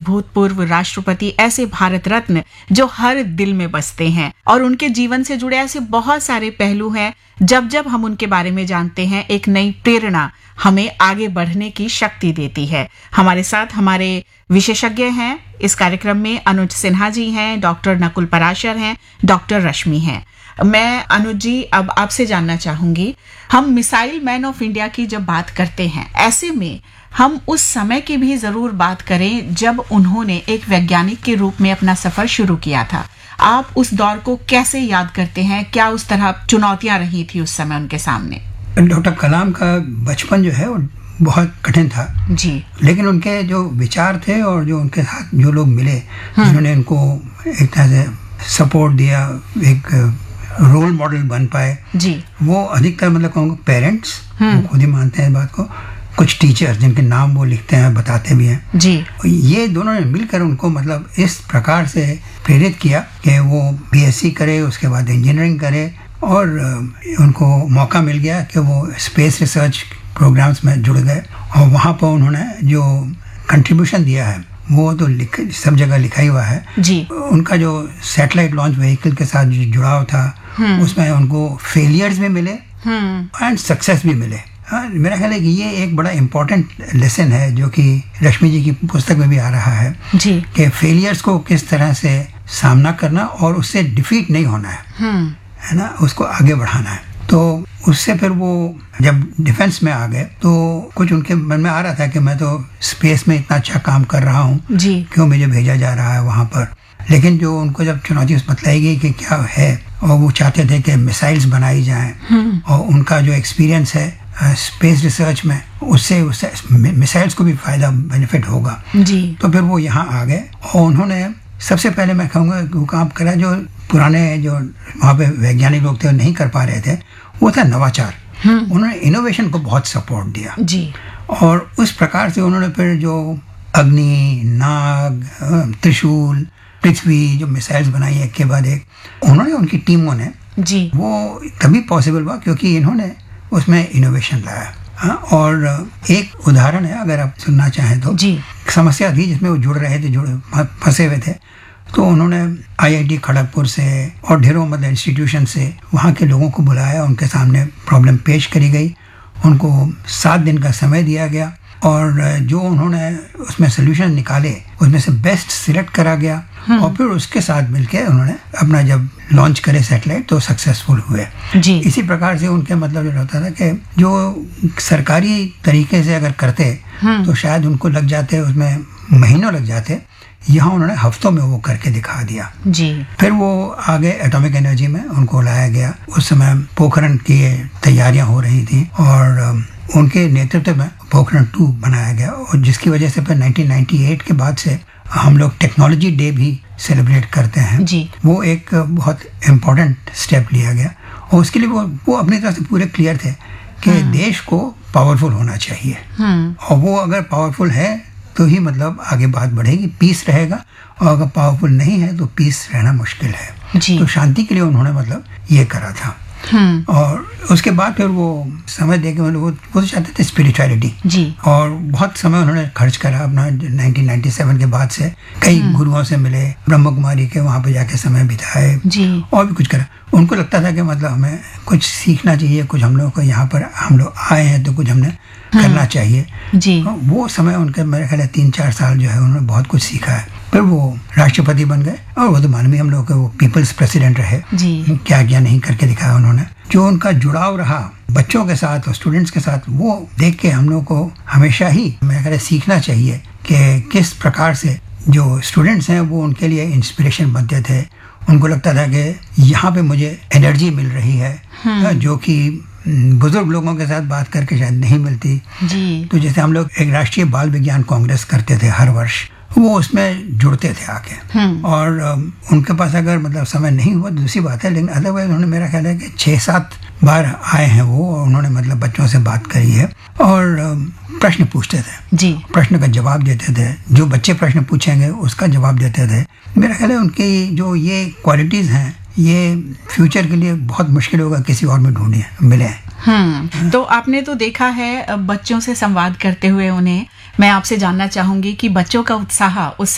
भूतपूर्व राष्ट्रपति, ऐसे भारत रत्न जो हर दिल में बसते हैं, और उनके जीवन से जुड़े ऐसे बहुत सारे पहलू हैं। जब जब हम उनके बारे में जानते हैं, एक नई प्रेरणा हमें आगे बढ़ने की शक्ति देती है। हमारे साथ हमारे विशेषज्ञ हैं इस कार्यक्रम में, अनुज सिन्हा जी हैं, डॉक्टर नकुल पराशर हैं, डॉक्टर रश्मि हैं। मैं अनुज जी अब आपसे जानना चाहूंगी, हम मिसाइल मैन ऑफ इंडिया की जब बात करते हैं, ऐसे में हम उस समय की भी जरूर बात करें जब उन्होंने एक वैज्ञानिक के रूप में अपना सफर शुरू किया था। आप उस दौर को कैसे याद करते हैं? क्या उस तरह चुनौतियां रही थी उस समय उनके सामने? डॉक्टर कलाम का बचपन जो है वो बहुत कठिन था जी, लेकिन उनके जो विचार थे और जो उनके साथ जो लोग मिले जिन्होंने उनको एक तरह से सपोर्ट दिया, एक रोल मॉडल बन पाए जी, वो अधिकतर मतलब कहूँगा पेरेंट्स खुद ही मानते हैं इस बात को, कुछ टीचर्स जिनके नाम वो लिखते हैं, बताते भी हैं जी, ये दोनों ने मिलकर उनको मतलब इस प्रकार से प्रेरित किया कि वो बीएससी करे, उसके बाद इंजीनियरिंग करे, और उनको मौका मिल गया कि वो स्पेस रिसर्च प्रोग्राम्स में जुड़ गए, और वहाँ पर उन्होंने जो कंट्रीब्यूशन दिया है वो तो सब जगह लिखा ही हुआ है जी। उनका जो सैटेलाइट लॉन्च व्हीकल के साथ जो जुड़ाव था उसमें उनको फेलियर्स भी मिले एंड सक्सेस भी मिले। मेरा ख्याल है कि ये एक बड़ा इम्पोर्टेंट लेसन है जो कि रश्मि जी की पुस्तक में भी आ रहा है जी, कि फेलियर्स को किस तरह से सामना करना और उससे डिफीट नहीं होना है ना, उसको आगे बढ़ाना है। तो उससे फिर वो जब डिफेंस में आ गए तो कुछ उनके मन में आ रहा था कि मैं तो स्पेस में इतना अच्छा काम कर रहा हूँ, क्यों मुझे भेजा जा रहा है वहाँ पर। लेकिन जो उनको जब चुनौती बताई गई कि क्या है, और वो चाहते थे कि मिसाइल्स बनाई जाएं, और उनका जो एक्सपीरियंस है स्पेस रिसर्च में उससे मिसाइल्स को भी फायदा बेनिफिट होगा जी। तो फिर वो यहाँ आ गए और उन्होंने सबसे पहले मैं कहूँगा वो काम करा जो पुराने जो वहाँ पे वैज्ञानिक लोग थे नहीं कर पा रहे थे, वो था नवाचार। उन्होंने इनोवेशन को बहुत सपोर्ट दिया जी, और उस प्रकार से उन्होंने फिर जो अग्नि, नाग, त्रिशूल, पृथ्वी जो मिसाइल्स बनाई एक के बाद एक, उन्होंने उनकी टीमों ने जी, वो तभी पॉसिबल हुआ क्योंकि इन्होंने उसमें इनोवेशन लाया। और एक उदाहरण है अगर आप सुनना चाहें तो, जी, समस्या थी जिसमें वो जुड़ रहे थे, फंसे हुए थे, तो उन्होंने आईआईटी खड़गपुर से और ढेरों मतलब इंस्टीट्यूशन से वहाँ के लोगों को बुलाया, उनके सामने प्रॉब्लम पेश करी गई, उनको 7 दिन का समय दिया गया और जो उन्होंने उसमें सोल्यूशन निकाले उसमें से बेस्ट सिलेक्ट करा गया और फिर उसके साथ मिलके उन्होंने अपना जब लॉन्च करे सैटेलाइट तो सक्सेसफुल हुए जी। इसी प्रकार से उनके मतलब जो होता था कि जो सरकारी तरीके से अगर करते तो शायद उनको लग जाते, उसमें महीनों लग जाते, यहाँ उन्होंने हफ्तों में वो करके दिखा दिया जी। फिर वो आगे एटॉमिक एनर्जी में उनको लाया गया। उस समय पोखरण की तैयारियां हो रही थी और उनके नेतृत्व में पोखरण 2 बनाया गया और जिसकी वजह से फिर 1998 के बाद से हम लोग टेक्नोलॉजी डे भी सेलिब्रेट करते हैं जी। वो एक बहुत इम्पोर्टेंट स्टेप लिया गया और उसके लिए वो अपनी तरफ से पूरे क्लियर थे कि देश को पावरफुल होना चाहिए और वो अगर पावरफुल है तो ही मतलब आगे बात बढ़ेगी, पीस रहेगा, और अगर पावरफुल नहीं है तो पीस रहना मुश्किल है। तो शांति के लिए उन्होंने मतलब ये करा था और उसके बाद फिर वो समय दे के मतलब वो चाहते थे स्पिरिचुअलिटी और बहुत समय उन्होंने खर्च करा अपना 1997 के बाद से कई गुरुओं से मिले, ब्रह्म कुमारी के वहाँ पे जाके समय बिताए और भी कुछ करा। उनको लगता था कि मतलब हमें कुछ सीखना चाहिए, कुछ हम लोग को यहाँ पर हम लोग आए हैं तो कुछ हमने करना चाहिए जी। वो समय उनके मेरे ख्याल 3-4 साल जो है उन्होंने बहुत कुछ सीखा है। फिर वो राष्ट्रपति बन गए और वो तो मानवीय हम लोग के वो पीपल्स प्रेसिडेंट रहे जी। क्या क्या नहीं करके दिखाया उन्होंने। जो उनका जुड़ाव रहा बच्चों के साथ और स्टूडेंट्स के साथ वो देख के हम लोग को हमेशा ही मेरे ख्याल सीखना चाहिए कि किस प्रकार से जो स्टूडेंट्स हैं वो उनके लिए इंस्पिरेशन बनते थे। उनको लगता था कि यहाँ पे मुझे एनर्जी मिल रही है जो कि बुजुर्ग लोगों के साथ बात करके शायद नहीं मिलती जी। तो जैसे हम लोग एक राष्ट्रीय बाल विज्ञान कांग्रेस करते थे हर वर्ष, वो उसमें जुड़ते थे आके और उनके पास अगर मतलब समय नहीं हुआ तो दूसरी बात है, लेकिन अदरवाइज उन्होंने मेरा ख्याल है कि 6-7 बार आए हैं वो और उन्होंने मतलब बच्चों से बात करी है और प्रश्न पूछते थे जी। प्रश्न का जवाब देते थे, जो बच्चे प्रश्न पूछेंगे उसका जवाब देते थे। मेरा ख्याल है उनकी जो ये क्वालिटीज हैं ये फ्यूचर के लिए बहुत मुश्किल होगा किसी और में ढूंढे मिले। तो आपने तो देखा है बच्चों से संवाद करते हुए उन्हें, मैं आपसे जानना चाहूंगी कि बच्चों का उत्साह उस